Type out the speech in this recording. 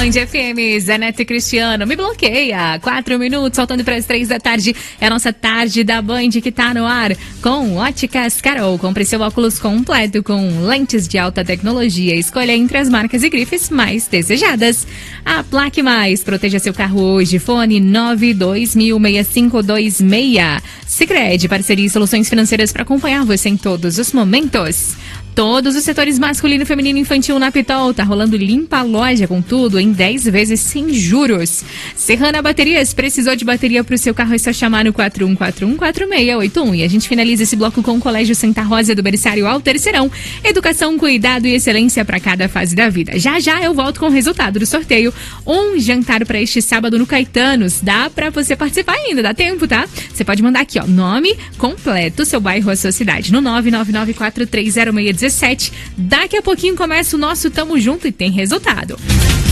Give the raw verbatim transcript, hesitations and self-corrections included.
Band F M, Zé Neto e Cristiano, me bloqueia. Quatro minutos, faltando para as três da tarde. É a nossa tarde da Band que tá no ar. Com Óticas Carol. Compre seu óculos completo com lentes de alta tecnologia. Escolha entre as marcas e grifes mais desejadas. A Plaque Mais. Proteja seu carro hoje. Fone nove dois mil, seis cinco dois seis. Sicredi, parceria e soluções financeiras para acompanhar você em todos os momentos. Todos os setores masculino, feminino e infantil na Pitol. Tá rolando limpa a loja com tudo em dez vezes sem juros. Serrana Baterias. Precisou de bateria pro seu carro? É só chamar no quatro um quatro um, quatro seis oito um. E a gente finaliza esse bloco com o Colégio Santa Rosa do Berçário ao Terceirão. Educação, cuidado e excelência para cada fase da vida. Já já eu volto com o resultado do sorteio. Um jantar para este sábado no Caetanos. Dá para você participar ainda, dá tempo, tá? Você pode mandar aqui, ó, nome completo, seu bairro, a sua cidade, no nove nove nove quatro três zero seis um sete. Daqui a pouquinho começa o nosso Tamo Junto e tem resultado.